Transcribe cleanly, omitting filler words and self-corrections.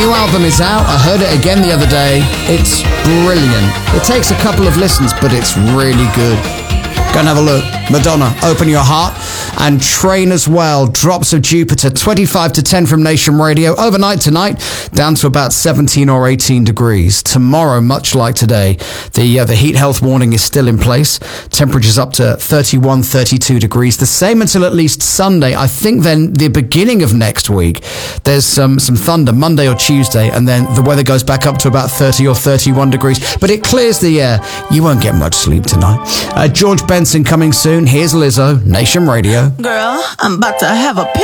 new album is out. I heard it again the other day. It's brilliant. It takes a couple of listens, but it's really good. Go and have a look. Madonna, Open Your Heart. And Train as well. Drops of Jupiter, 25 to 10 from Nation Radio. Overnight tonight, down to about 17 or 18 degrees. Tomorrow, much like today, the heat health warning is still in place. Temperatures up to 31, 32 degrees. The same until at least Sunday. I think then the beginning of next week, there's some thunder, Monday or Tuesday, and then the weather goes back up to about 30 or 31 degrees. But it clears the air. You won't get much sleep tonight. George Benson coming soon. Here's Lizzo, Nation Radio. Girl, I'm about to have a